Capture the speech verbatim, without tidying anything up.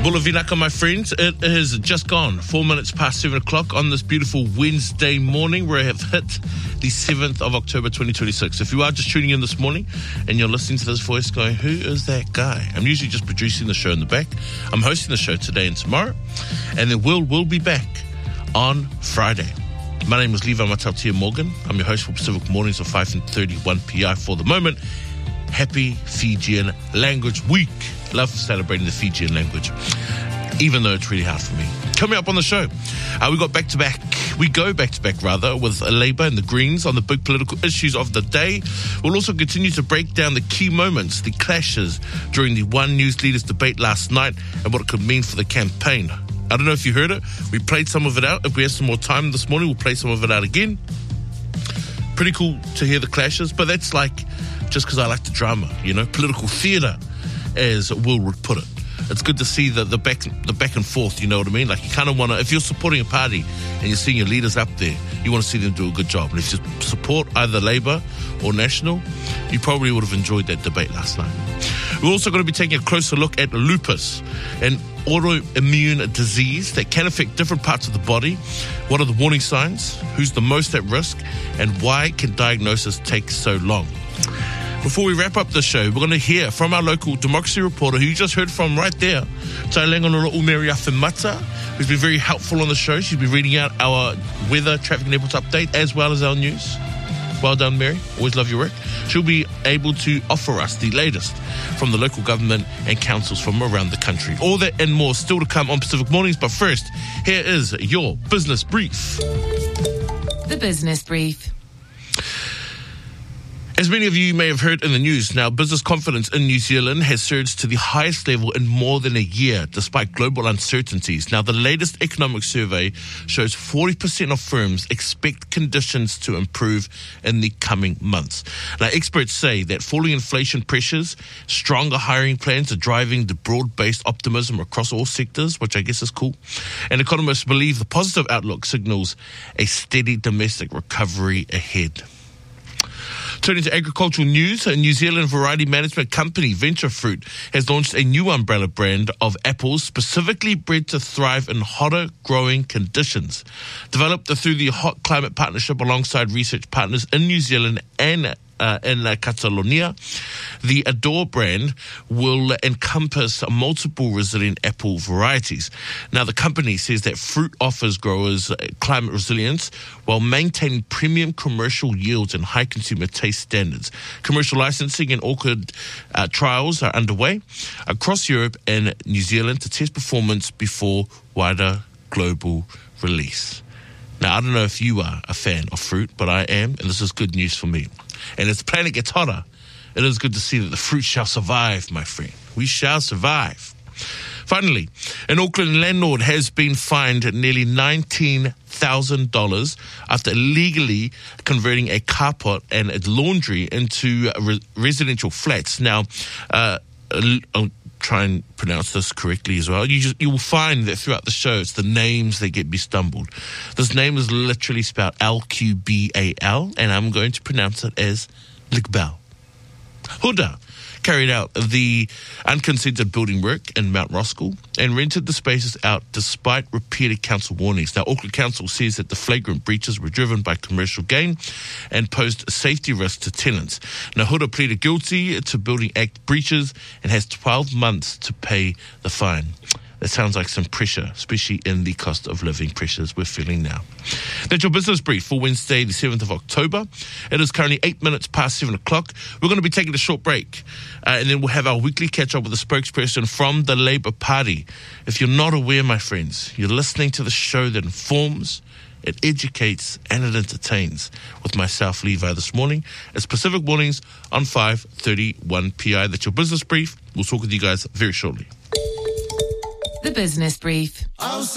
Bula Vinaka, my friends. It has just gone four minutes past seven o'clock on this beautiful Wednesday morning where I have hit the seventh of October twenty twenty-six. If you are just tuning in this morning and you're listening to this voice going, who is that guy? I'm usually just producing the show in the back. I'm hosting the show today and tomorrow, and then Will will be back on Friday. My name is Levi Matautia Morgan. I'm your host for Pacific Mornings of five thirty-one P I. For the moment, happy Fijian Language Week. Love celebrating the Fijian language, even though it's really hard for me. Coming up on the show, uh, we got back-to-back, we go back-to-back rather, with Labour and the Greens on the big political issues of the day. We'll also continue to break down the key moments, the clashes during the One News Leaders debate last night and what it could mean for the campaign. I don't know if you heard it. We played some of it out. If we have some more time this morning, we'll play some of it out again. Pretty cool to hear the clashes, but that's like just because I like the drama, you know, political theatre, as Will would put it. It's good to see the, the back the back and forth, you know what I mean? Like, you kind of want to, if you're supporting a party and you're seeing your leaders up there, you want to see them do a good job. And if you support either Labour or National, you probably would have enjoyed that debate last night. We're also going to be taking a closer look at lupus, an autoimmune disease that can affect different parts of the body. What are the warning signs? Who's the most at risk? And why can diagnosis take so long? Before we wrap up the show, we're going to hear from our local democracy reporter, who you just heard from right there, Tailengonora Umeri Afemata, who's been very helpful on the show. She's been reading out our weather, traffic and airports update, as well as our news. Well done, Mary. Always love your work. She'll be able to offer us the latest from the local government and councils from around the country. All that and more still to come on Pacific Mornings. But first, here is your Business Brief. The Business Brief. As many of you may have heard in the news, now business confidence in New Zealand has surged to the highest level in more than a year, despite global uncertainties. Now, the latest economic survey shows forty percent of firms expect conditions to improve in the coming months. Now, experts say that falling inflation pressures, stronger hiring plans are driving the broad-based optimism across all sectors, which I guess is cool. And economists believe the positive outlook signals a steady domestic recovery ahead. Turning to agricultural news, a New Zealand variety management company, Venture Fruit, has launched a new umbrella brand of apples specifically bred to thrive in hotter growing conditions. Developed through the Hot Climate Partnership alongside research partners in New Zealand and Uh, in uh, Catalonia, the Adore brand will encompass multiple resilient apple varieties. Now, the company says that fruit offers growers climate resilience while maintaining premium commercial yields and high consumer taste standards. Commercial licensing and orchard uh, trials are underway across Europe and New Zealand to test performance before wider global release. Now, I don't know if you are a fan of fruit, but I am, and this is good news for me. And as the planet gets hotter, it is good to see that the fruit shall survive, my friend. We shall survive. Finally, an Auckland landlord has been fined nearly nineteen thousand dollars after illegally converting a carport and a laundry into re- residential flats. Now, uh, I'll try and pronounce this correctly as well. You just, you will find that throughout the show, it's the names that get me stumbled. This name is literally spelled L Q B A L, and I'm going to pronounce it as Ligbel. Huda carried out the unconsented building work in Mount Roskill and rented the spaces out despite repeated council warnings. Now, Auckland Council says that the flagrant breaches were driven by commercial gain and posed a safety risk to tenants. Now, Huda pleaded guilty to Building Act breaches and has twelve months to pay the fine. That sounds like some pressure, especially in the cost of living pressures we're feeling now. That's your Business Brief for Wednesday, the seventh of October. It is currently eight minutes past seven o'clock. We're going to be taking a short break, uh, and then we'll have our weekly catch-up with a spokesperson from the Labour Party. If you're not aware, my friends, you're listening to the show that informs, it educates, and it entertains. With myself, Levi, this morning. It's Pacific Mornings on five thirty-one P I. That's your Business Brief. We'll talk with you guys very shortly. The Business Brief.